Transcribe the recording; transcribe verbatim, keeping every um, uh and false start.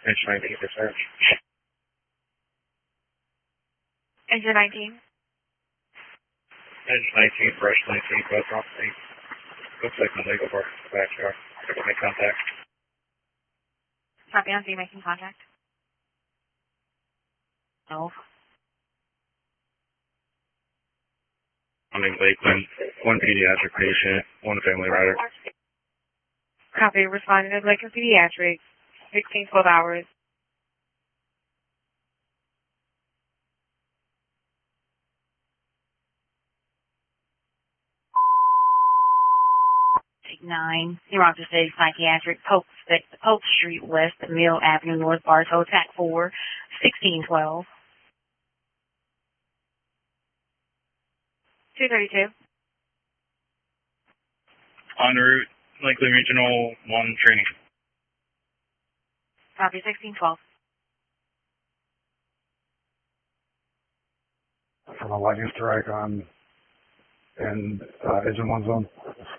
Engine nineteen for search. Engine nineteen. Engine nineteen, brush nineteen, both off the looks like the legal work in the backyard. Make contact. Copy on, so you making contact? No. I'm in Lakeland, one pediatric patient, one family rider. Copy, responding to Lakeland Pediatrics, sixteen twelve hours. Nine, New Rochester State Psychiatric, Polk, Polk Street West, Mill Avenue North, Bartow, T A C four, sixteen twelve. two thirty-two. En route, Lakeland Regional one training. Copy, sixteen twelve. From a lightning strike on in uh, Engine one zone.